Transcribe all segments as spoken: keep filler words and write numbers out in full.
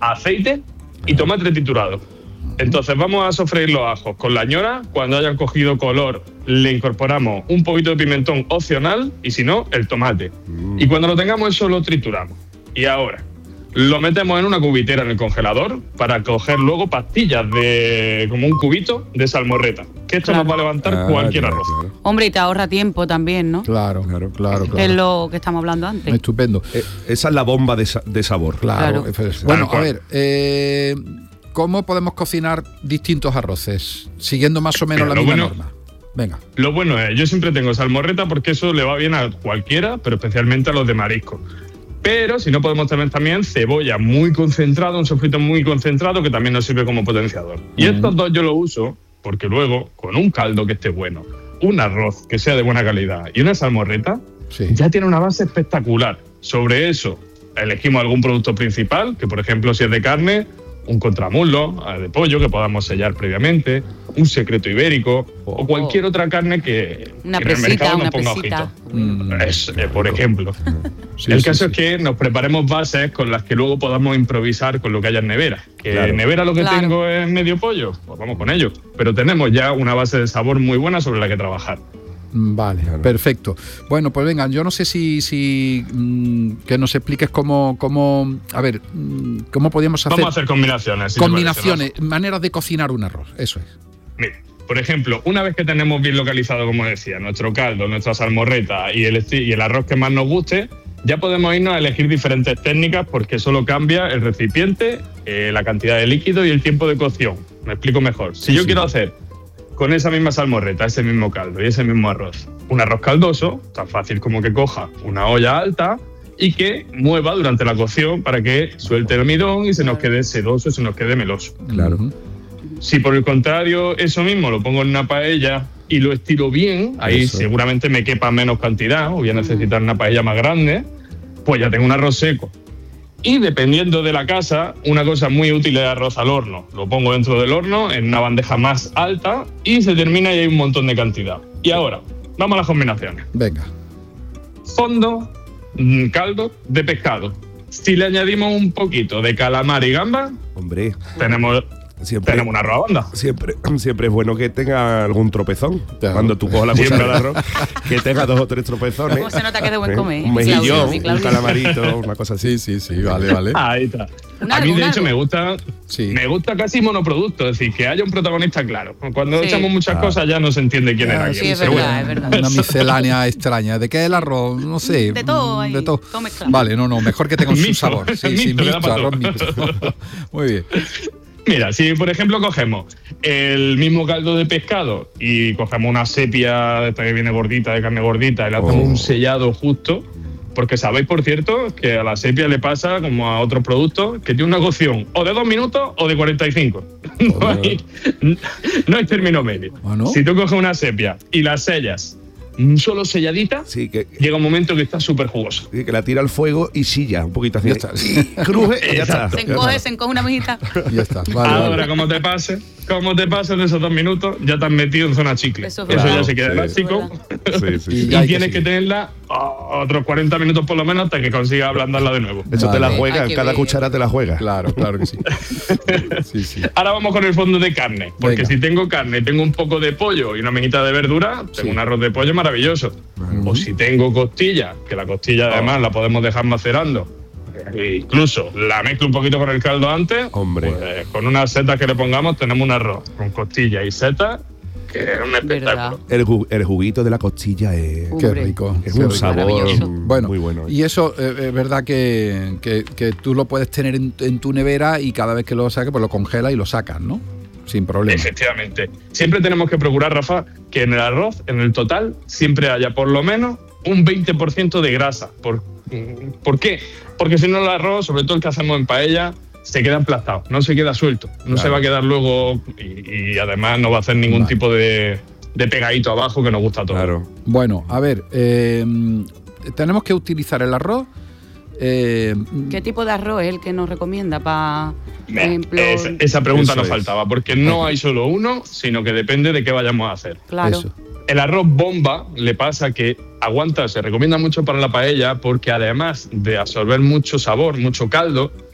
aceite y tomate triturado. Entonces vamos a sofreír los ajos con la ñora. Cuando hayan cogido color, le incorporamos un poquito de pimentón opcional y si no, el tomate. Mm. Y cuando lo tengamos eso, lo trituramos. Y ahora lo metemos en una cubitera en el congelador para coger luego pastillas de como un cubito de salmorreta. Que esto claro. nos va a levantar ah, cualquier claro, arroz. Claro. Hombre, y te ahorra tiempo también, ¿no? Claro, claro, claro. claro. Es lo que estamos hablando antes. Estupendo. Eh, esa es la bomba de, sa- de sabor. Claro. claro. Bueno, a ver, eh, ¿cómo podemos cocinar distintos arroces? Siguiendo más o menos Pero la misma bueno, norma. Venga. Lo bueno es, yo siempre tengo salmorreta porque eso le va bien a cualquiera, pero especialmente a los de marisco. Pero si no podemos tener también cebolla muy concentrada, un sofrito muy concentrado que también nos sirve como potenciador. Y mm. estos dos yo los uso porque luego, con un caldo que esté bueno, un arroz que sea de buena calidad y una salmorreta, sí. ya tiene una base espectacular. Sobre eso, elegimos algún producto principal, que por ejemplo, si es de carne, un contramuslo de pollo que podamos sellar previamente, un secreto ibérico oh. o cualquier otra carne que, una que presita, en el mercado una nos ponga presita. ojito. Mm. Es, eh, por ejemplo. Sí, el sí, caso sí. es que nos preparemos bases con las que luego podamos improvisar con lo que haya en nevera. Que claro. en nevera lo que claro. tengo es medio pollo, pues vamos con ello. Pero tenemos ya una base de sabor muy buena sobre la que trabajar. Vale, claro. perfecto. Bueno, pues venga, yo no sé si, si mmm, que nos expliques cómo, cómo, a ver, mmm, cómo podríamos hacer. Vamos a hacer combinaciones. Si combinaciones, parece, ¿no? Maneras de cocinar un arroz, eso es. Mira, por ejemplo, una vez que tenemos bien localizado, como decía, nuestro caldo, nuestra salmorreta y el, y el arroz que más nos guste, ya podemos irnos a elegir diferentes técnicas porque solo cambia el recipiente, eh, la cantidad de líquido y el tiempo de cocción. Me explico mejor. Si sí, yo sí. quiero hacer con esa misma salmorreta, ese mismo caldo y ese mismo arroz, un arroz caldoso, tan fácil como que coja una olla alta y que mueva durante la cocción para que suelte el almidón y se nos quede sedoso, se nos quede meloso. Claro. Si por el contrario eso mismo lo pongo en una paella y lo estiro bien, ahí eso. seguramente me quepa menos cantidad o voy a necesitar una paella más grande, pues ya tengo un arroz seco. Y dependiendo de la casa, una cosa muy útil es arroz al horno. Lo pongo dentro del horno en una bandeja más alta y se termina y hay un montón de cantidad. Y ahora, vamos a las combinaciones. Venga. Fondo, caldo de pescado. Si le añadimos un poquito de calamar y gamba, hombre, tenemos... Siempre, tenemos una arroz a banda. Siempre, siempre es bueno que tenga algún tropezón. Claro. Cuando tú cojas la cuchara de arroz, que tenga dos o tres tropezones. ¿Cómo se nota que es de buen comer? Un mejillón, sí, un calamarito, una cosa así. Sí, sí, sí, vale, vale. Ahí está. Una, a mí, de una, hecho, me gusta, sí. me gusta casi monoproducto. Es decir, que haya un protagonista claro. Cuando sí. echamos muchas ah. cosas ya no se entiende quién ah, era sí, quién. Es verdad, bueno. es verdad. Una miscelánea extraña. ¿De qué es el arroz? No sé. De todo ahí. De todo. todo mezclado. Vale, no, no. Mejor que tenga un mixto, sabor. Sí, mixto, sí, mixto, arroz mixto. Muy bien. Mira, si por ejemplo cogemos el mismo caldo de pescado y cogemos una sepia esta que viene gordita, de carne gordita, y le hacemos oh. un sellado justo, porque sabéis, por cierto, que a la sepia le pasa como a otros productos, que tiene una cocción o de dos minutos o de cuarenta y cinco. Oh, no, hay, no hay término medio. ¿Ah, no? Si tú coges una sepia y la sellas solo selladita, sí, que, llega un momento que está súper jugoso. Sí, que la tira al fuego y silla un poquito así. Ya está. Cruje y ya está. Se encoge, se encoge una mejita. Ya está. Vale, ahora, vale. como te pase, como te pases de esos dos minutos, ya te has metido en zona chicle. Eso, Eso claro. ya se queda sí, elástico. Sí, sí, y sí. y tienes que, que tenerla oh, otros cuarenta minutos por lo menos hasta que consigas ablandarla de nuevo. Eso vale. te la juegas, Ay, cada bien. cuchara te la juegas. Claro, claro que sí. sí, sí. Ahora vamos con el fondo de carne. Porque Venga. si tengo carne y tengo un poco de pollo y una mejita de verdura, tengo Sí. un arroz de pollo maravilloso. Uh-huh. O si tengo costilla, que la costilla además la podemos dejar macerando, e incluso la mezclo un poquito con el caldo antes, Hombre. pues con unas setas que le pongamos tenemos un arroz con costilla y setas, que es un espectáculo. El, ju- el juguito de la costilla es, Qué Hombre. rico. es qué un rico. sabor Bueno, muy bueno. y eso eh, es verdad que, que, que tú lo puedes tener en, en tu nevera y cada vez que lo saques, pues lo congelas y lo sacas, ¿no? Sin problema. Efectivamente. Siempre tenemos que procurar, Rafa, que en el arroz, en el total, siempre haya por lo menos un veinte por ciento de grasa. ¿Por, ¿por qué? Porque si no el arroz, sobre todo el que hacemos en paella, se queda aplastado, no se queda suelto. No Claro. se va a quedar luego y, y además no va a hacer ningún Vale. tipo de, de pegadito abajo que nos gusta a todos. Claro. Bueno, a ver, eh, tenemos que utilizar el arroz. Eh, ¿Qué tipo de arroz es el que nos recomienda para, por Me- ejemplo? esa, esa pregunta Eso nos es. faltaba, porque no hay solo uno, sino que depende de qué vayamos a hacer. Claro. Eso. El arroz bomba le pasa que aguanta, se recomienda mucho para la paella porque además de absorber mucho sabor, mucho caldo,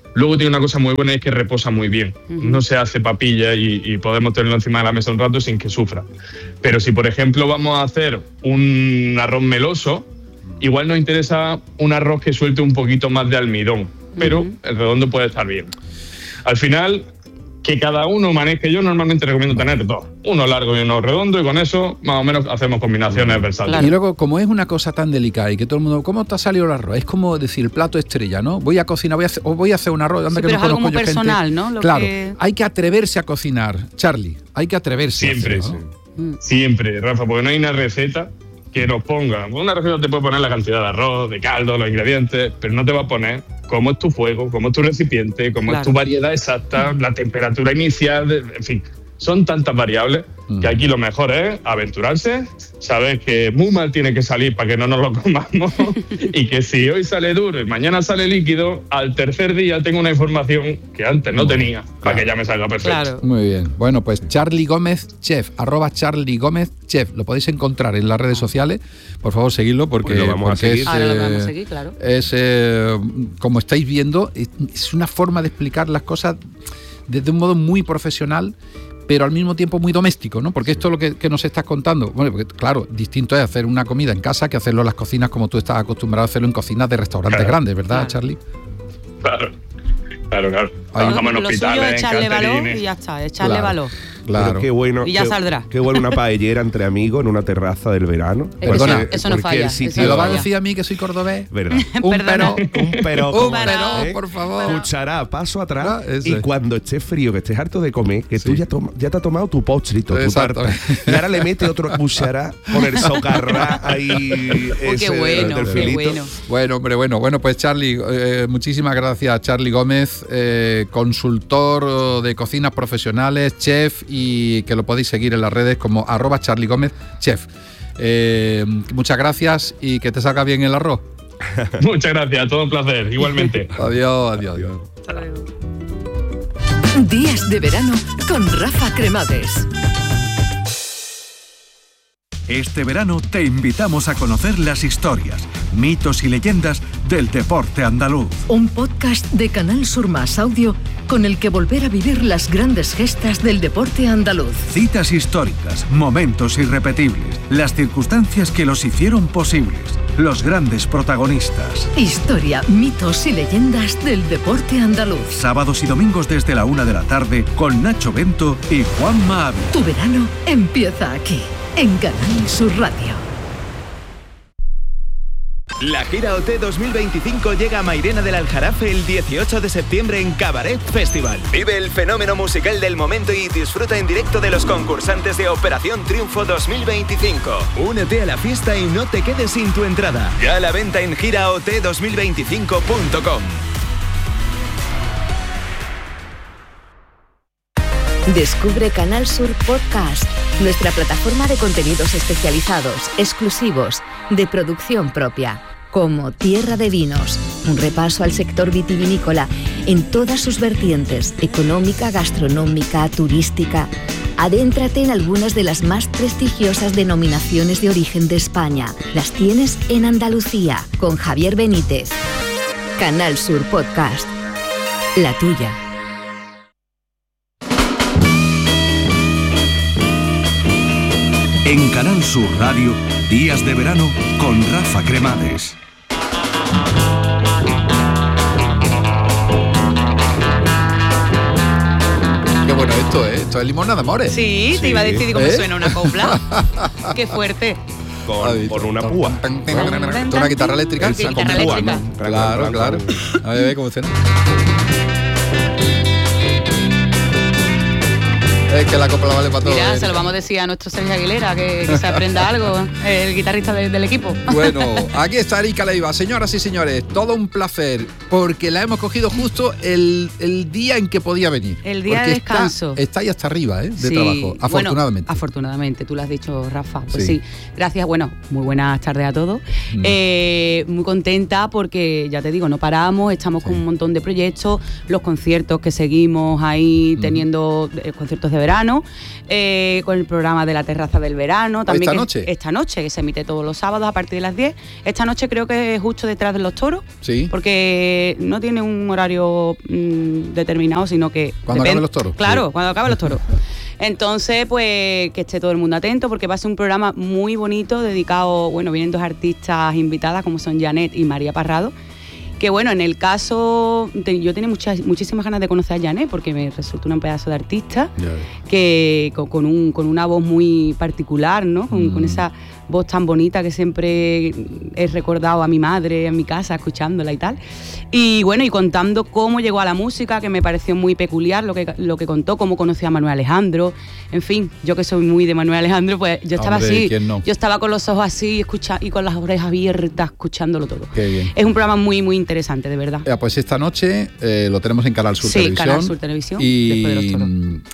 Luego tiene una cosa muy buena y es que reposa muy bien. Uh-huh. No se hace papilla y, y podemos tenerlo encima de la mesa un rato sin que sufra. Pero si, por ejemplo, vamos a hacer un arroz meloso, igual nos interesa un arroz que suelte un poquito más de almidón, pero uh-huh. el redondo puede estar bien. Al final, que cada uno maneje, yo normalmente recomiendo tener dos, uno largo y uno redondo, y con eso más o menos hacemos combinaciones versátiles. Claro. Y luego, como es una cosa tan delicada y que todo el mundo, ¿cómo te ha salido el arroz? Es como decir, el plato estrella, ¿no? Voy a cocinar, voy a hacer, o voy a hacer un arroz, anda sí, que pero no es algo conozco muy yo personal, gente. ¿no? Lo claro, que... hay que atreverse a cocinar, Charly, hay que atreverse. Siempre, a hacer, ¿no? sí. Siempre, Rafa, porque no hay una receta que nos ponga. Una receta te puede poner la cantidad de arroz, de caldo, los ingredientes, pero no te va a poner cómo es tu fuego, cómo es tu recipiente, cómo claro. es tu variedad exacta, la temperatura inicial, en fin. Son tantas variables mm. que aquí lo mejor es aventurarse, saber que muy mal tiene que salir para que no nos lo comamos y que si hoy sale duro y mañana sale líquido, al tercer día tengo una información que antes no tenía claro. para que ya me salga perfecto. Claro. Muy bien. Bueno, pues Charly Gómez Chef, arroba Charly Gómez Chef. Lo podéis encontrar en las redes sociales. Por favor, seguidlo porque, pues lo vamos porque a seguir. es, Ahora lo vamos a seguir, claro. Es, eh, como estáis viendo, es una forma de explicar las cosas desde un modo muy profesional, pero al mismo tiempo muy doméstico, ¿no? Porque esto es lo que, que nos estás contando. Bueno, porque claro, distinto es hacer una comida en casa que hacerlo en las cocinas como tú estás acostumbrado a hacerlo en cocinas de restaurantes claro. grandes, ¿verdad, claro. Charly? Claro, claro, claro. Trabajamos en hospitales, en echarle valor y ya está, echarle claro. valor. Claro. Qué bueno, y ya qué, saldrá. Qué bueno una paellera entre amigos en una terraza del verano. Perdona, eso, eso no falla. ¿Me lo vas a decir a mí que soy cordobés? ¿Verdad? un pero, un pero, un pero, ¿eh? Por favor. Cuchara, paso atrás. Ah, y cuando estés frío, que estés harto de comer, que sí. tú ya, toma, ya te has tomado tu postrito, tu tarta. Y ahora le metes otro cuchara con el socarrá ahí. Oh, ese qué bueno, del qué bueno. Bueno, hombre, bueno, bueno, pues Charly, eh, muchísimas gracias, Charly Gómez, eh, consultor de cocinas profesionales, chef, y que lo podéis seguir en las redes como arroba Charly Gómez Chef. Eh, muchas gracias y que te salga bien el arroz. Muchas gracias, todo un placer, igualmente. Adiós, adiós, adiós. Hasta luego. Días de verano con Rafa Cremades. Este verano te invitamos a conocer las historias, mitos y leyendas del deporte andaluz. Un podcast de Canal Sur Más Audio con el que volver a vivir las grandes gestas del deporte andaluz. Citas históricas, momentos irrepetibles, las circunstancias que los hicieron posibles, los grandes protagonistas. Historia, mitos y leyendas del deporte andaluz. Sábados y domingos desde la una de la tarde con Nacho Bento y Juanma Ávila. Tu verano empieza aquí, en Canal Sur Radio. La gira O T dos mil veinticinco llega a Mairena del Aljarafe el dieciocho de septiembre en Cabaret Festival. Vive el fenómeno musical del momento y disfruta en directo de los concursantes de Operación Triunfo dos mil veinticinco. Únete a la fiesta y no te quedes sin tu entrada. Ya a la venta en gira o t dos mil veinticinco punto com. Descubre Canal Sur Podcast, nuestra plataforma de contenidos especializados, exclusivos, de producción propia, como Tierra de Vinos, un repaso al sector vitivinícola en todas sus vertientes, económica, gastronómica, turística. Adéntrate en algunas de las más prestigiosas denominaciones de origen de España. Las tienes en Andalucía, con Javier Benítez. Canal Sur Podcast, la tuya. En Canal Sur Radio, Días de verano con Rafa Cremades. Qué bueno esto, ¿eh? Esto es limonada, amores. Sí, sí, te iba a decir cómo ¿eh? suena una copla. Qué fuerte. Con, con una púa. Una guitarra eléctrica. Sí, con guitarra púa, eléctrica. ¿no? Claro, claro. A ver, cómo suena. Es que la copla vale para todo. Mira, ¿eh? se lo vamos a decir a nuestro Sergio Aguilera, que, que se aprenda algo, el guitarrista de, del equipo. Bueno, aquí está Erika Leiva. Señoras y señores, todo un placer, porque la hemos cogido justo el, el día en que podía venir. El día de descanso. Está, está ahí hasta arriba, ¿eh? De sí, trabajo, afortunadamente. Bueno, afortunadamente, tú lo has dicho, Rafa. Pues sí. sí, gracias. Bueno, muy buenas tardes a todos. Mm. Eh, muy contenta porque, ya te digo, no paramos, estamos sí. con un montón de proyectos, los conciertos que seguimos ahí mm. teniendo, eh, conciertos de verano, verano, eh, con el programa de la terraza del verano. También ¿Esta que, noche? Esta noche, que se emite todos los sábados a partir de las diez. Esta noche creo que es justo detrás de los toros. Sí. Porque no tiene un horario mmm, determinado, sino que... ¿Cuándo acaben los toros? Claro, Sí. cuando acaben los toros. Entonces, pues que esté todo el mundo atento, porque va a ser un programa muy bonito, dedicado, bueno, vienen dos artistas invitadas, como son Janet y María Parrado, que bueno, en el caso, te, yo tenía muchas, muchísimas ganas de conocer a Janet, porque me resulta un pedazo de artista, Ya. que con, con, un, con una voz muy particular, ¿no? Con, mm. con esa voz tan bonita que siempre he recordado a mi madre en mi casa, escuchándola y tal. Y bueno, y contando cómo llegó a la música, que me pareció muy peculiar lo que, lo que contó, cómo conoció a Manuel Alejandro. En fin, yo que soy muy de Manuel Alejandro, pues yo estaba Hombre, así, ¿quién no? yo estaba con los ojos así escucha, y con las orejas abiertas, escuchándolo todo. Qué bien. Es un programa muy, muy interesante, de verdad. Ya, pues esta noche eh, lo tenemos en Canal Sur Sí, Televisión. Canal Sur Televisión, y, después de los toros.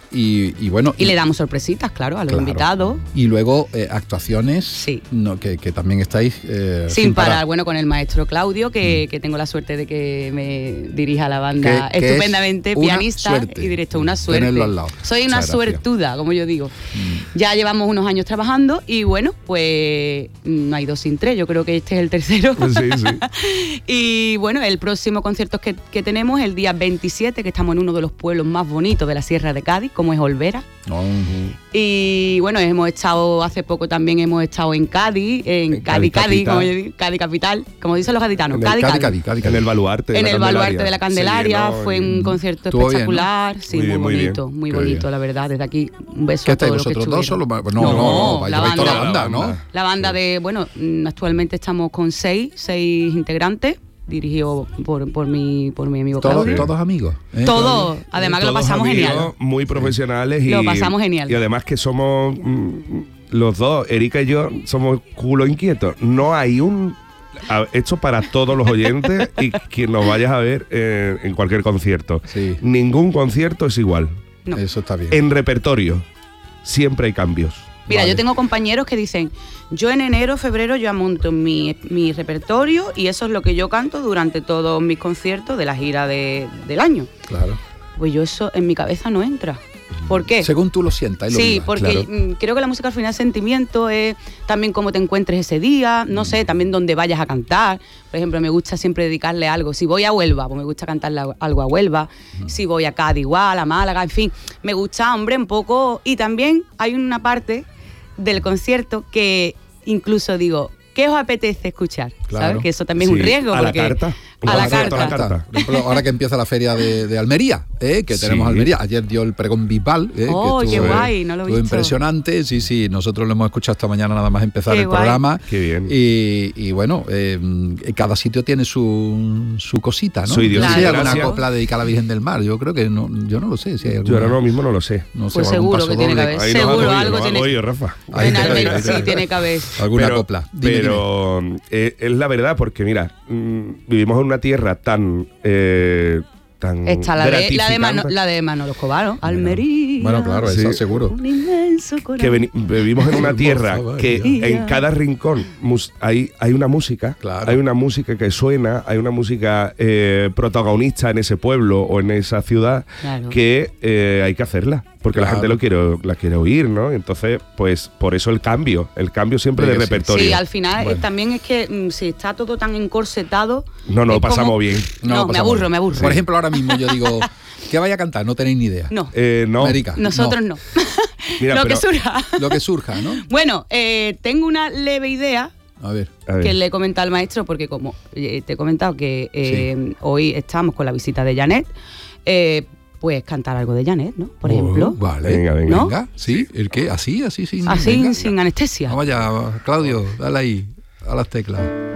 Y, y bueno. Y le damos sorpresitas, claro, a los claro. invitados. Y luego eh, actuaciones Sí. no, que, que también estáis eh, sin, sin parar. parar. Bueno, con el maestro Claudio, que, mm. que tengo la suerte de que me dirija la banda que, que estupendamente, pianista suerte. y director, una suerte. Tenerlo al lado. Soy una Muchas suertuda, como yo digo. Mm. Ya llevamos unos años trabajando y bueno, pues no hay dos sin tres, yo creo que este es el tercero. Sí, sí. Y bueno, el próximo concierto que, que tenemos el día veintisiete, que estamos en uno de los pueblos más bonitos de la Sierra de Cádiz, como es Olvera. Uh-huh. Y bueno, hemos estado, hace poco también hemos estado en Cádiz, en, en Cádiz, Cádiz, como yo digo, Cádiz capital, como dicen los gaditanos, Cádiz, Cádiz, Cádiz. Cádiz, Cádiz. En el baluarte de en la el Candelaria. baluarte de la Candelaria, sí, fue un concierto espectacular, bien, ¿no? Sí, muy, muy, bien, bonito, muy, muy Qué bonito, bien. la verdad. Desde aquí un beso ¿Qué a todos estáis los que vosotros dos solo? No, no, no, no la vais toda la banda, banda, ¿no? La banda de, bueno, actualmente estamos con seis, seis integrantes, dirigido por, por, mi, por mi amigo ¿Todos, Claudio. todos amigos? ¿eh? Todos, además que lo pasamos amigos, genial. Muy profesionales y lo pasamos genial. Y además que somos mm, los dos, Erika y yo, somos culo inquietos. No hay un... Esto para todos los oyentes y quien nos vayas a ver eh, en cualquier concierto. Sí. Ningún concierto es igual. No. Eso está bien. En repertorio siempre hay cambios. Mira, Vale. yo tengo compañeros que dicen, yo en enero, febrero ya monto mi, mi repertorio y eso es lo que yo canto durante todos mis conciertos de la gira de, del año. Claro. Pues yo eso en mi cabeza no entra. ¿Por qué? Según tú lo sientas. Y lo Sí, vivas, porque claro. creo que la música al final es sentimiento, es también cómo te encuentres ese día, no sé, también dónde vayas a cantar. Por ejemplo, me gusta siempre dedicarle algo. Si voy a Huelva, pues me gusta cantarle algo a Huelva. Mm. Si voy a Cádiz igual, a Málaga, en fin. Me gusta, hombre, un poco... Y también hay una parte del concierto que incluso digo, ¿qué os apetece escuchar? Claro. ¿Sabes? Que eso también Sí, es un riesgo. a la porque carta. A la Claro, carta. a la carta. Por ejemplo, ahora que empieza la feria de, de Almería, ¿eh? que Sí. tenemos Almería. Ayer dio el pregón Bisbal. ¿eh? Oh, que qué estuvo, guay, no lo he estuvo visto. impresionante. Sí, sí, nosotros lo hemos escuchado esta mañana nada más empezar Qué el guay. programa. Qué bien. Y, y bueno, eh, cada sitio tiene su, su cosita, ¿no? Su idiosincrasia. No sé si hay alguna copla dedicada a la Virgen del Mar. Yo creo que no, yo no lo sé. Si hay alguna, Yo ahora mismo no lo sé. no sé, Pues algún seguro paso que tiene que doble. haber. Ahí nos Seguro, ha algo cogido, tiene- nos ha cogido, Rafa. Ahí En te Almería cae, ahí te sí cae. tiene que haber. Alguna pero, copla. Dime, pero eh, es la verdad, porque mira, mm, vivimos en una tierra tan eh, tan Está la de, la de, gratificante Mano, la de Manolo Escobar, ¿no? Almería. Bueno, claro, Sí. eso seguro. Un inmenso corazón. que veni- vivimos en una tierra Hermosa, que vaya. en cada rincón mus- hay, hay una música, Claro. hay una música que suena, hay una música eh, protagonista en ese pueblo o en esa ciudad Claro. que eh, hay que hacerla, porque la Claro. gente lo quiere, la quiere oír, ¿no? Entonces, pues por eso el cambio, el cambio siempre Sí, de sí. repertorio. Sí, al final eh, Bueno. también es que mm, si está todo tan encorsetado. No, no, es pasamos como- bien. No, lo me pasamos aburro, bien. me aburro. Por ejemplo, ahora mismo yo digo, ¿qué vaya a cantar? No tenéis ni idea. No, Eh, no, América, nosotros no. Mira, Lo pero- que surja. Lo que surja, ¿no? Bueno, eh, tengo una leve idea A ver. A ver. que le he comentado al maestro, porque como eh, te he comentado que eh, hoy estamos con la visita de Janet, eh, pues cantar algo de Janet, ¿no? Por Oh, ejemplo. Vale. Venga, venga. ¿No? Venga, ¿sí? ¿El qué? ¿Así? ¿Así? Sin, Así, venga. sin anestesia. No, vaya, Claudio, dale ahí a las teclas.